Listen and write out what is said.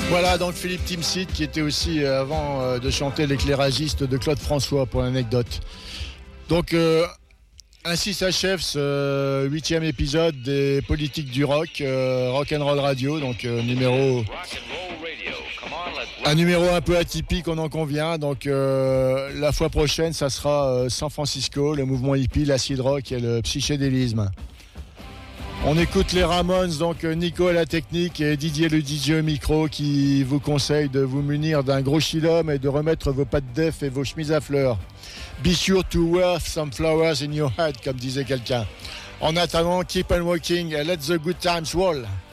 Voilà, donc Philippe Timsit qui était aussi, avant de chanter, l'éclairagiste de Claude François, pour l'anecdote. Donc, ainsi s'achève ce 8e épisode des Politiques du Rock, Rock'n'Roll Radio, donc un numéro un peu atypique, on en convient. Donc, la fois prochaine, ça sera San Francisco, le mouvement hippie, l'acid rock et le psychédélisme. On écoute les Ramones, donc Nico à la technique et Didier le DJ au micro qui vous conseille de vous munir d'un gros chilum et de remettre vos pattes d'œuf et vos chemises à fleurs. Be sure to wear some flowers in your head, comme disait quelqu'un. En attendant, keep on walking and let the good times roll.